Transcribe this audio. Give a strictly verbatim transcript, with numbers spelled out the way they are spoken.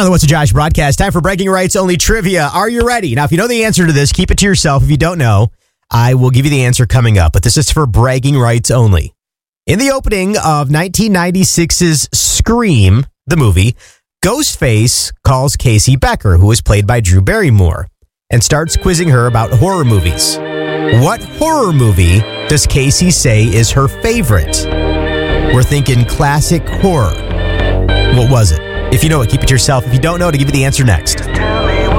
Now, the What's a Josh broadcast. Time for Bragging Rights Only Trivia. Are you ready? Now, if you know the answer to this, keep it to yourself. If you don't know, I will give you the answer coming up. But this is for Bragging Rights Only. In the opening of nineteen ninety-six's Scream, the movie, Ghostface calls Casey Becker, who is played by Drew Barrymore, and starts quizzing her about horror movies. What horror movie does Casey say is her favorite? We're thinking classic horror. What was it? If you know it, keep it to yourself. If you don't know, to give you the answer next.